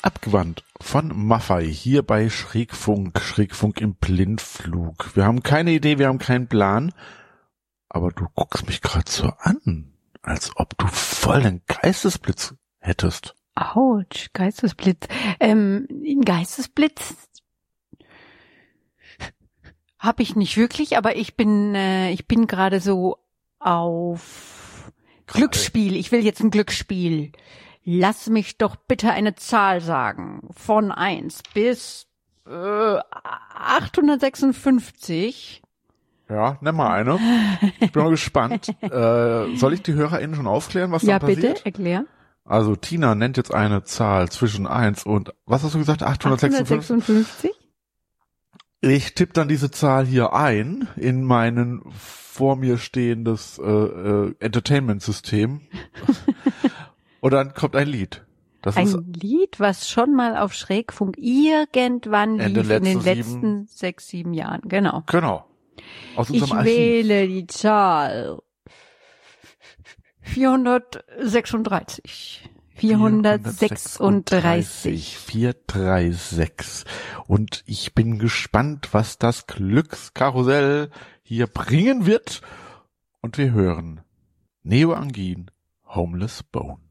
Abgewandt von Maffei hier bei Schrägfunk im Blindflug. Wir haben keine Idee, wir haben keinen Plan, aber du guckst mich gerade so an, als ob du voll den Geistesblitz hättest. Autsch, Geistesblitz. Ein Geistesblitz habe ich nicht wirklich, aber ich bin gerade so auf Glücksspiel. Ich will jetzt ein Glücksspiel. Lass mich doch bitte eine Zahl sagen. Von 1 bis 856. Ja, nimm mal eine. Ich bin mal gespannt. Soll ich die HörerInnen schon aufklären, was da passiert? Ja, bitte, erklär. Also Tina nennt jetzt eine Zahl zwischen 1 und, was hast du gesagt, 856? Ich tippe dann diese Zahl hier ein in mein vor mir stehendes Entertainment-System und dann kommt ein Lied. Das ist ein Lied, was schon mal auf Schrägfunk irgendwann lief in den letzten 6, 7 Jahren. Genau. Genau. Aus unserem Archiv. Wähle die Zahl 436. 436. Und ich bin gespannt, was das Glückskarussell hier bringen wird. Und wir hören Neo Angin, Homeless Bone.